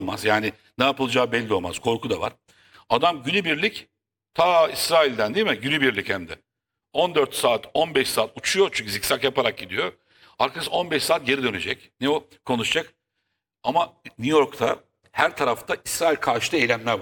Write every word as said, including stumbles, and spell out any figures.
olmaz. Yani ne yapılacağı belli olmaz. Korku da var. Adam günübirlik ta İsrail'den değil mi? Günübirlik hem de. on dört saat, on beş saat uçuyor çünkü zikzak yaparak gidiyor. Arkası on beş saat geri dönecek. Ne o? Konuşacak. Ama New York'ta her tarafta İsrail karşıtı eylemler var.